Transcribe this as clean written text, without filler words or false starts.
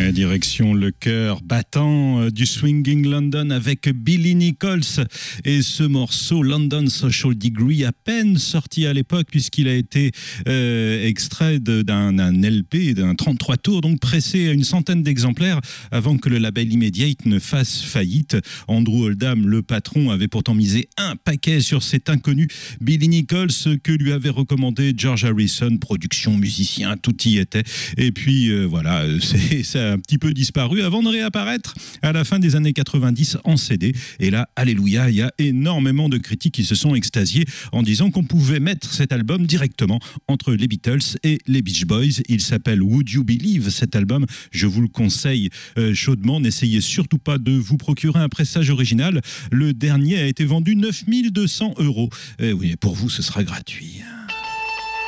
Direction le cœur battant du Swinging London avec Billy Nichols et ce morceau London Social Degree, à peine sorti à l'époque puisqu'il a été extrait d'un LP, d'un 33 tours, donc pressé à une centaine d'exemplaires avant que le label Immediate ne fasse faillite. Andrew Oldham, le patron, avait pourtant misé un paquet sur cet inconnu Billy Nichols que lui avait recommandé George Harrison, production, musicien, tout y était. Et puis voilà, ça a un petit peu disparu avant de réapparaître à la fin des années 90 en CD. Et là, alléluia, il y a énormément de critiques qui se sont extasiées en disant qu'on pouvait mettre cet album directement entre les Beatles et les Beach Boys. Il s'appelle Would You Believe, cet album. Je vous le conseille chaudement. N'essayez surtout pas de vous procurer un pressage original. Le dernier a été vendu 9 200 €. Et oui, pour vous, ce sera gratuit.